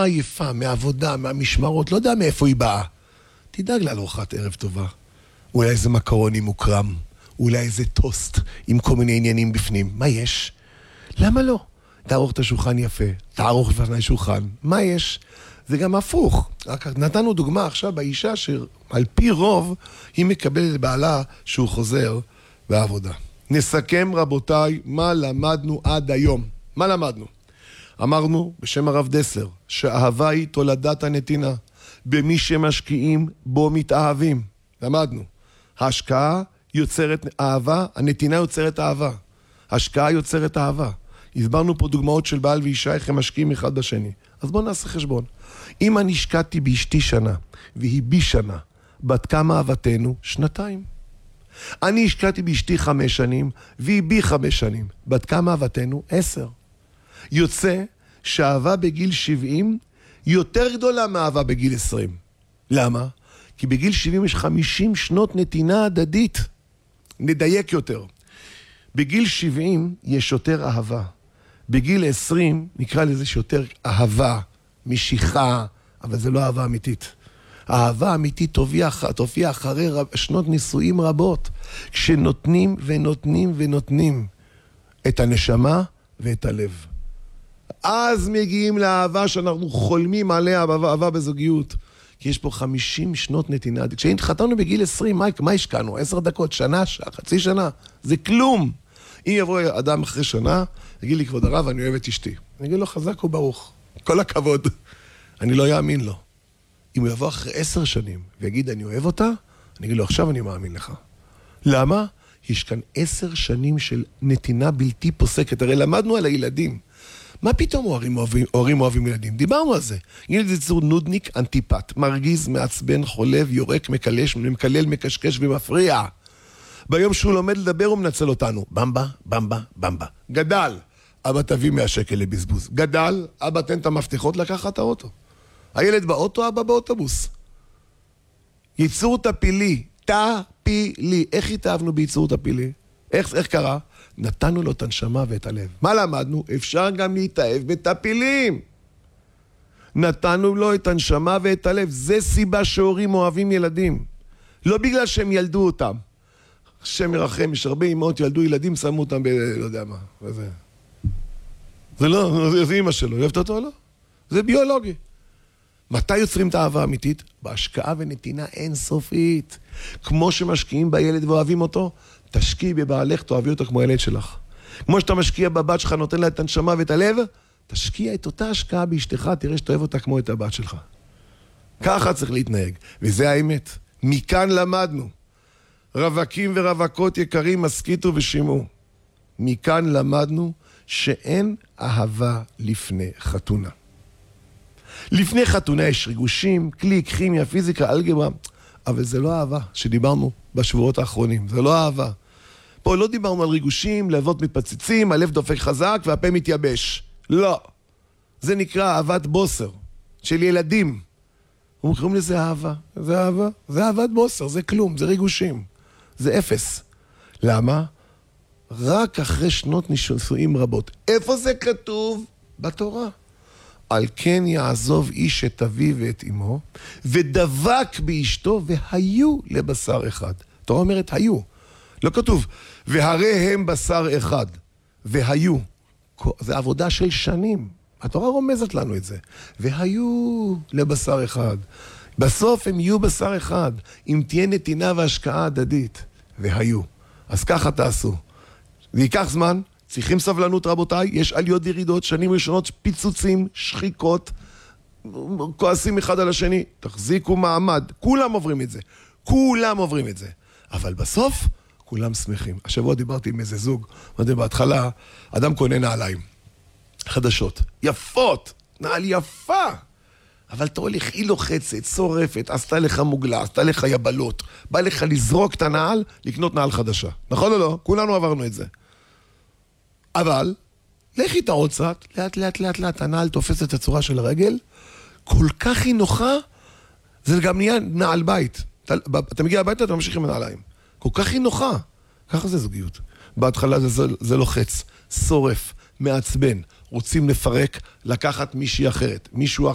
עייפה, מהעבודה, מהמשמרות, לא יודע מאיפה היא באה. תדאג לה לארוחת ערב טובה. אולי איזה מקרוני מוקרם, אולי איזה טוסט עם כל מיני עניינים בפנים. מה יש? למה לא? תערוך את השולחן יפה, תערוך לפני שולחן. מה יש? זה גם הפוך. רק נתנו דוגמה עכשיו באישה שעל פי רוב היא מקבלת בעלה שהוא חוזר בעבודה. נסכם רבותיי, מה למדנו עד היום? מה למדנו? אמרנו בשם הרב דסלר שאהבה היא תולדת הנתינה. במי שמשקיעים בו מתאהבים. למדנו. ההשקעה יוצרת אהבה, הנתינה יוצרת אהבה. ההשקעה יוצרת אהבה. הסברנו פה דוגמאות של בעל ואישה איך הם משקיעים אחד בשני. אז בואו נעשה חשבון. אם אני השקעתי באשתי שנה והיא בי שנה, בת כמה אהבתנו? 2. אני השקעתי באשתי 5 שנים והיא בי 5 שנים, בת כמה אהבתנו? 10. יוצא שאהבה בגיל 70 יותר גדולה מאהבה בגיל 20. למה? כי בגיל 70 יש 50 שנות נתינה הדדית. נדייק יותר. בגיל 70 יש יותר אהבה. בגיל 20 נקרא לזה שיותר אהבה, משיכה, אבל זה לא אהבה אמיתית. האהבה האמיתית תופיע אחרי שנות נישואים רבות, כשנותנים ונותנים ונותנים את הנשמה ואת הלב. אז מגיעים לאהבה שאנחנו חולמים עליה, אהבה בזוגיות. כי יש פה 50 שנות נתינה. כשהתחתנו בגיל 20, מה השקענו? 10 דקות, שנה, חצי שנה? זה כלום. אם יבוא אדם אחרי שנה, יגיד לי, כבוד הרב, אני אוהב את אשתי. אני אגיד לו, חזק וברוך. כל הכבוד. אני לא יאמין לו. אם הוא יבוא אחרי 10 שנים ויגיד, אני אוהב אותה, אני אגיד לו, עכשיו אני מאמין לך. למה? יש כאן 10 שנים של נתינה בלתי פוסקת. הרי למדנו על הילדים. מה פתאום הורים אוהבים ילדים? דיברנו על זה. ילד זה צור נודניק, אנטיפט, מרגיז, מעצבן, חולב, יורק, מקלש, מקלל, מקשקש ומפריע. ביום שהוא לומד לדבר הוא מנצל אותנו. במבה, במבה, במבה. גדל, אבא תביא 100 שקל לבזבוז. גדל, אבא תן את המפתחות לקחת את האוטו. הילד באוטו, אבא באוטובוס. ייצור טפילי, טפילי. איך התאהבנו בייצור טפילי? איך קרה? נתנו לו את הנשמה ואת הלב. מה למדנו? אפשר גם להתאהב בטפילים. נתנו לו את הנשמה ואת הלב. זה סיבה שהורים אוהבים ילדים. לא בגלל שהם ילדו אותם. השם ירחם, יש הרבה אמהות ילדו ילדים, שמו אותם לא יודע מה. זה לא, זה אמא שלו. אוהבת אותו או לא? זה ביולוגי. מתי יוצרים את האהבה האמיתית? בהשקעה ונתינה אינסופית. כמו שמשקיעים בילד ואוהבים אותו, תשקיעי בבעלך, תאהבי אותה כמו הילד שלך. כמו שאתה משקיע בבת שלך, נותן לה את הנשמה ואת הלב, תשקיע את אותה השקעה באשתך, תראה שאתה אוהב אותה כמו את הבת שלך. ככה צריך להתנהג, וזה האמת. מכאן למדנו. רווקים ורווקות יקרים, הסכיתו ושימו. מכאן למדנו שאין אהבה לפני חתונה. לפני חתונה יש ריגושים, קליק, כימיה, פיזיקה, אלגברה, אבל זה לא אהבה שדיברנו בשבועות האחרונים, זה לא אהבה. פה לא דיברנו על ריגושים, לבות מתפציצים, הלב דופק חזק והפה מתייבש. לא. זה נקרא אהבת בוסר, של ילדים. אנחנו קוראים לזה אהבה. זה אהבה? זה אהבת בוסר, זה כלום, זה ריגושים. זה אפס. למה? רק אחרי שנות נישואים רבות. איפה זה כתוב? בתורה. על כן יעזוב איש את אביו ואת אמו, ודבק באשתו, והיו לבשר אחד. התורה אומרת, היו. לא כתוב, והרי הם בשר אחד. והיו. זה עבודה של שנים. התורה רומזת לנו את זה. והיו לבשר אחד. בסוף הם יהיו בשר אחד, אם תהיה נתינה והשקעה הדדית. והיו. אז ככה תעשו. זה ייקח זמן. צריכים סבלנות רבותיי, יש עליות ירידות, שנים ראשונות, פיצוצים, שחיקות, כועסים אחד על השני, תחזיקו מעמד, כולם עוברים את זה, כולם עוברים את זה, אבל בסוף, כולם שמחים. השבוע דיברתי עם איזה זוג, בהתחלה, אדם קונה נעליים, חדשות, יפות, נעל יפה, אבל אתה הולך, היא לוחצת, שורפת, עשתה לך מוגלה, עשתה לך יבלות, בא לך לזרוק את הנעל, לקנות נעל חדשה, נכון או לא? כולנו עברנו את זה. אבל, לך איתה עוד קצת, לאט, הנעל תופסת את הצורה של הרגל, כל כך היא נוחה, זה גם נהיה נעל בית. אתה מגיע הביתה, אתה ממשיך עם הנעליים. כל כך היא נוחה. ככה זה זוגיות. בהתחלה זה לוחץ, שורף, מעצבן, רוצים לפרק, לקחת מישהי אחרת, מישהו אחר.